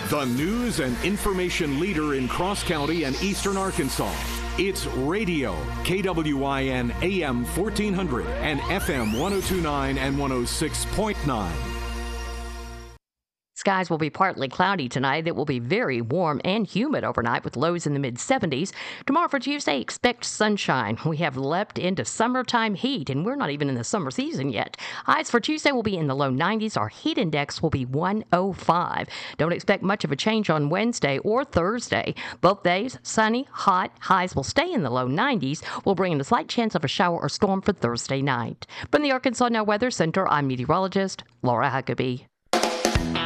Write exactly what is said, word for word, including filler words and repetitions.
The news and information leader in Cross County and Eastern Arkansas. It's radio, K W I N A M fourteen hundred and F M one oh two point nine and one oh six point nine. Skies will be partly cloudy tonight. It will be very warm and humid overnight with lows in the mid seventies. Tomorrow for Tuesday, expect sunshine. We have leapt into summertime heat, and we're not even in the summer season yet. Highs for Tuesday will be in the low nineties. Our heat index will be one oh five. Don't expect much of a change on Wednesday or Thursday. Both days, sunny, hot. Highs will stay in the low nineties. We'll bring in a slight chance of a shower or storm for Thursday night. From the Arkansas Now Weather Center, I'm meteorologist Laura Huckabee.